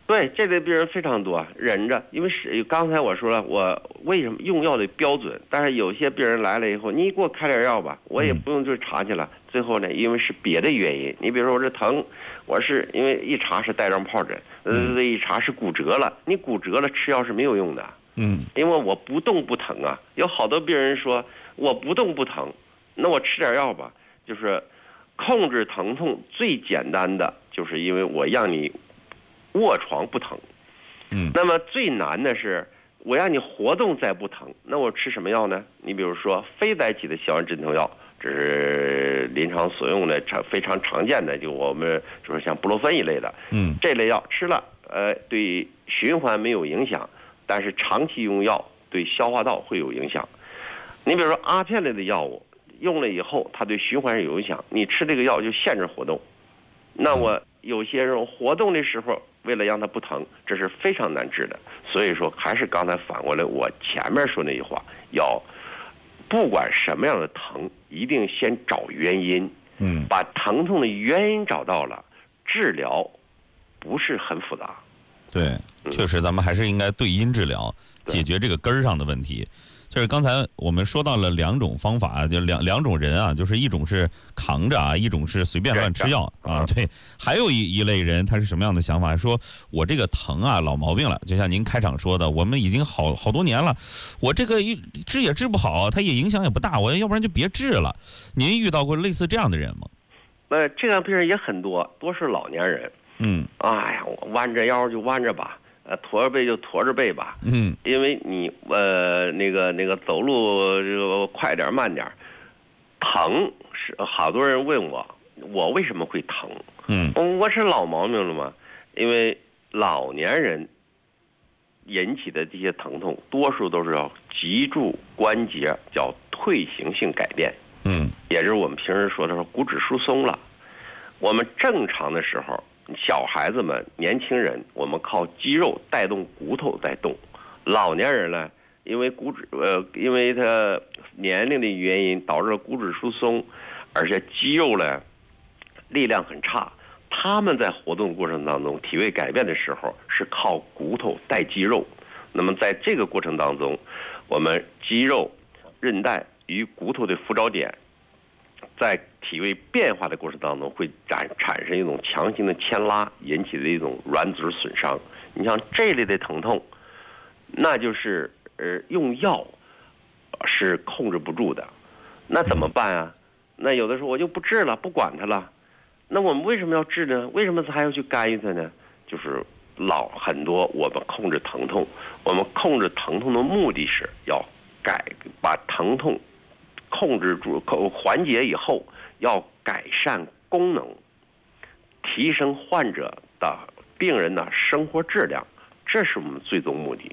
对，这类病人非常多，忍着，因为刚才我说了，我为什么用药的标准，但是有些病人来了以后，你给我开点药吧，我也不用就查去了。最后呢，因为是别的原因，你比如说我这疼，我是因为一查是带状疱疹，一查是骨折了，你骨折了吃药是没有用的，因为我不动不疼啊。有好多病人说我不动不疼，那我吃点药吧，就是控制疼痛最简单的，就是因为我让你卧床不疼，那么最难的是我让你活动再不疼，那我吃什么药呢？你比如说非甾体的消炎镇痛药，这是临床所用的非常常见的，就我们就是像布洛芬一类的，这类药吃了，对循环没有影响，但是长期用药对消化道会有影响。你比如说阿片类的药物用了以后，它对循环是有影响，你吃这个药就限制活动，那我有些人活动的时候，为了让它不疼，这是非常难治的。所以说，还是刚才反过来我前面说那句话，要不管什么样的疼，一定先找原因，把疼痛的原因找到了，治疗不是很复杂。 对，确实，咱们还是应该对因治疗，解决这个根儿上的问题。就是刚才我们说到了两种方法，就两种人啊，就是一种是扛着啊，一种是随便乱吃药啊。对，还有一类人，他是什么样的想法？说我这个疼啊，老毛病了，就像您开场说的，我们已经好多年了，我这个治也治不好，它也影响也不大，我要不然就别治了。您遇到过类似这样的人吗？ 这样病人也很多，多是老年人。哎呀，我弯着腰就弯着吧。驼着背就驼着背吧，因为你那个走路这个快点慢点，疼是好多人问我为什么会疼？我是老毛病了吗？因为老年人引起的这些疼痛，多数都是要脊柱关节叫退行性改变，也就是我们平时说的说骨质疏松了。我们正常的时候，小孩子们、年轻人，我们靠肌肉带动骨头在动；老年人呢，因为因为他年龄的原因导致了骨质疏松，而且肌肉呢力量很差。他们在活动过程当中，体位改变的时候是靠骨头带肌肉。那么在这个过程当中，我们肌肉、韧带与骨头的附着点，在体位变化的过程当中，会产生一种强行的牵拉，引起的一种软组织损伤。你像这类的疼痛，那就是用药是控制不住的。那怎么办啊？那有的时候我就不治了，不管它了。那我们为什么要治呢？为什么还要去干预它呢？就是很多我们控制疼痛，我们控制疼痛的目的是要把疼痛控制住、缓解以后，要改善功能，提升患者的病人的生活质量，这是我们最终目的。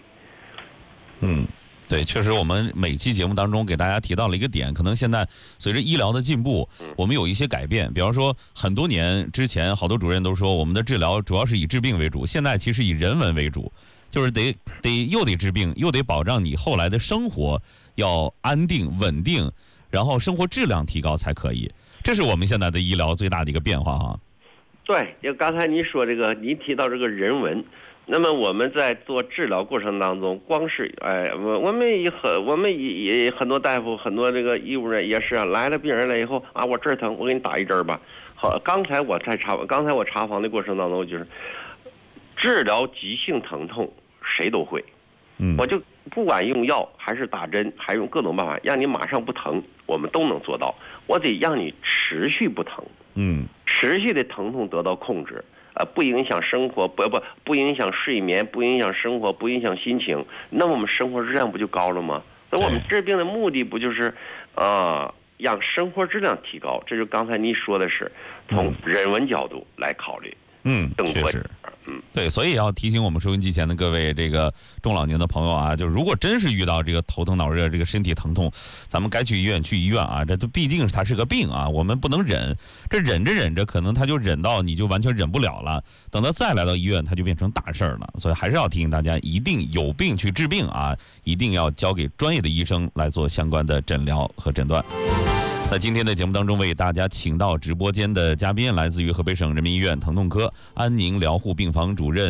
对，确实，我们每期节目当中给大家提到了一个点，可能现在随着医疗的进步，我们有一些改变。比方说，很多年之前，好多主任都说我们的治疗主要是以治病为主，现在其实以人文为主，就是又得治病，又得保障你后来的生活要安定稳定，然后生活质量提高才可以。这是我们现在的医疗最大的一个变化哈。 对，就刚才您说这个，您提到这个人文。那么我们在做治疗过程当中，光是我们也很多大夫、很多这个医务人也是来了病人来以后啊，我这儿疼，我给你打一针吧。好，刚才我查房的过程当中，就是治疗急性疼痛，谁都会。我就不管用药还是打针，还用各种办法让你马上不疼，我们都能做到。我得让你持续不疼，持续的疼痛得到控制。不影响生活，不影响睡眠，不影响生活，不影响心情，那么我们生活质量不就高了吗？那我们治病的目的不就是让生活质量提高？这就刚才你说的是从人文角度来考虑。 确实。对，所以要提醒我们收音机前的各位这个中老年的朋友啊，就如果真是遇到这个头疼脑热、这个身体疼痛，咱们该去医院啊，这都毕竟它是个病啊，我们不能忍，这忍着可能他就忍到你就完全忍不了了，等到再来到医院，它就变成大事儿了。所以还是要提醒大家，一定有病去治病啊，一定要交给专业的医生来做相关的诊疗和诊断。在今天的节目当中，为大家请到直播间的嘉宾，来自于河北省人民医院疼痛科安宁疗护病房主任